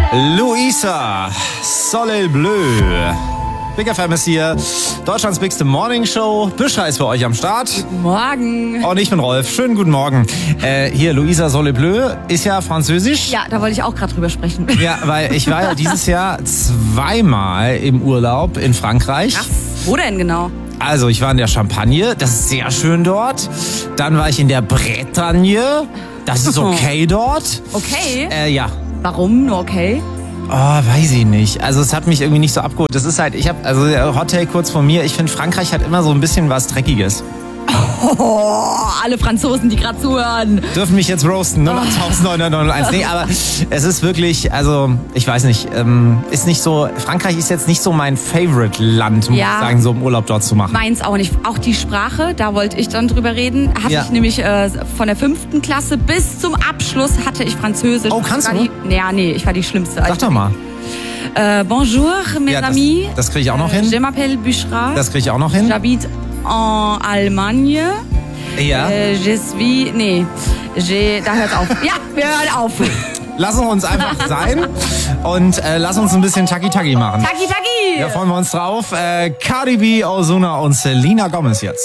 Luisa, Soleil Bleu. Big FM ist hier, Deutschlands bigste Morning Show. Büscher ist für euch am Start. Guten Morgen. Und ich bin Rolf. Schönen guten Morgen. Hier, Luisa, Soleil Bleu ist ja französisch. Ja, da wollte ich auch gerade drüber sprechen. Ja, weil ich war ja dieses Jahr zweimal im Urlaub in Frankreich. Krass. Wo denn genau? Also, ich war in der Champagne, das ist sehr schön dort. Dann war ich in der Bretagne, das ist okay dort. Okay. Ja. Warum? Nur okay? Oh, weiß ich nicht. Also es hat mich irgendwie nicht so abgeholt. Das ist halt, der Hot Take kurz von mir, ich finde Frankreich hat immer so ein bisschen was Dreckiges. Oh, alle Franzosen, die gerade zuhören. Dürfen mich jetzt roasten, 08901. Nee, aber es ist wirklich, also ich weiß nicht, ist nicht so, Frankreich ist jetzt nicht so mein Favorite-Land, muss ich sagen, so im Urlaub dort zu machen. Meins auch nicht. Auch die Sprache, da wollte ich dann drüber reden. Hatte ich nämlich von der 5. Klasse bis zum Abschluss hatte ich Französisch. Oh, kannst du? Nee, ich war die Schlimmste. Sag doch mal. Bonjour, mes amis. Das kriege ich auch noch hin. Je m'appelle Bushra. Das kriege ich auch noch hin. J'habite en Allemagne. Ja. Je suis... da hört's auf. Ja, wir hören auf. Lassen wir uns einfach sein und lass uns ein bisschen Taki-Taki machen. Taki-Taki! Da freuen wir uns drauf. Cardi B, Ozuna und Selena Gomez jetzt.